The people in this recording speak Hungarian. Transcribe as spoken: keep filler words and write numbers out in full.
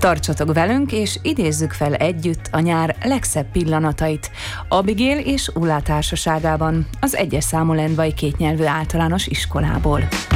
Tartsatok velünk, és idézzük fel együtt a nyár legszebb pillanatait Abigail és Ulla társaságában, az egyes számú lendvai kétnyelvű általános iskolából.